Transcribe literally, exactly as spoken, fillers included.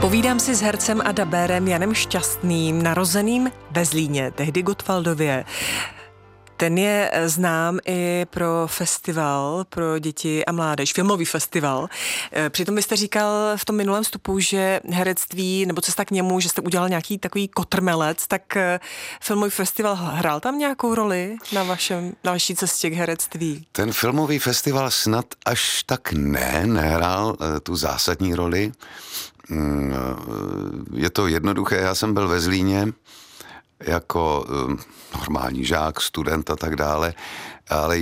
Povídám si s hercem a dabérem Janem Šťastným, narozeným ve Zlíně, tehdy Gottwaldově. Ten je znám i pro festival pro děti a mládež, filmový festival. Přitom vy jste říkal v tom minulém vstupu, že herectví, nebo cesta k němu, že jste udělal nějaký takový kotrmelec, tak filmový festival hrál tam nějakou roli na, vašem, na vaší cestě k herectví? Ten filmový festival snad až tak ne, nehrál tu zásadní roli. Je to jednoduché, já jsem byl ve Zlíně jako normální žák, student a tak dále, ale